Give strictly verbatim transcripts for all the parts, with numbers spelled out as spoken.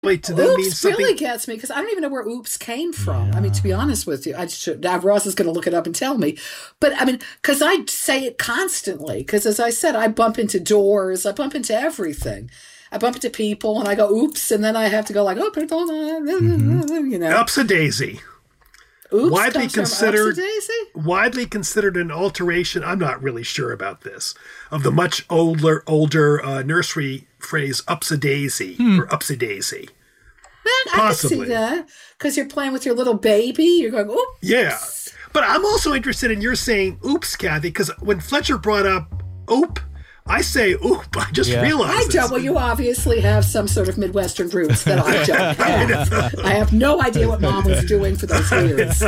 to them means Oops something. really gets me because I don't even know where oops came from. Yeah. I mean, to be honest with you, I should. Now Ross is going to look it up and tell me. But I mean, because I say it constantly. Because as I said, I bump into doors. I bump into everything. I bump into people and I go oops, and then I have to go like oh, pardon, mm-hmm. you know, upsa-daisy. Oops, widely considered widely considered an alteration. I'm not really sure about this of the much older older uh, nursery phrase upsa-daisy hmm. or upsa-daisy. Man, Possibly. I can see that because you're playing with your little baby. You're going oops. Yeah, but I'm also interested in your saying oops, Kathy, because when Fletcher brought up oop. I say oop, I just yeah. realized I don't. Well, you obviously have some sort of Midwestern roots that I don't have. I have no idea what Mom was doing for those years.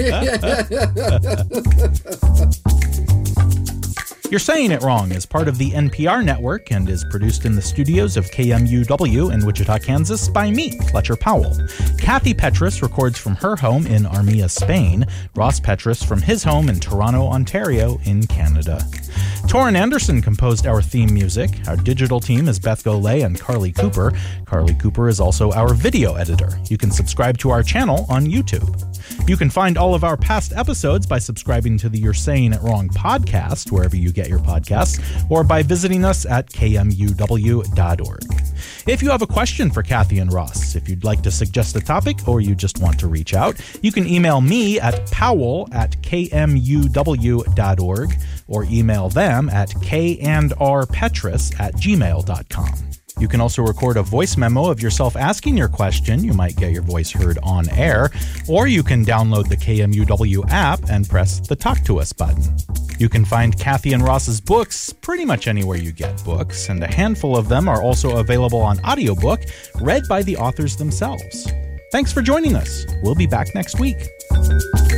You're Saying It Wrong is part of the N P R network and is produced in the studios of K M U W in Wichita, Kansas by me, Fletcher Powell. Kathy Petrus records from her home in Armia, Spain. Ross Petrus from his home in Toronto, Ontario in Canada. Torrin Anderson composed our theme music. Our digital team is Beth Golay and Carly Cooper. Carly Cooper is also our video editor. You can subscribe to our channel on YouTube. You can find all of our past episodes by subscribing to the You're Saying It Wrong podcast, wherever you get your podcasts, or by visiting us at k m u w dot org. If you have a question for Kathy and Ross, if you'd like to suggest a topic, or you just want to reach out, you can email me at powell at k m u w dot org or email them at k and r petrus at gmail dot com. You can also record a voice memo of yourself asking your question. You might get your voice heard on air. Or you can download the K M U W app and press the Talk to Us button. You can find Kathy and Ross's books pretty much anywhere you get books, and a handful of them are also available on audiobook, read by the authors themselves. Thanks for joining us. We'll be back next week.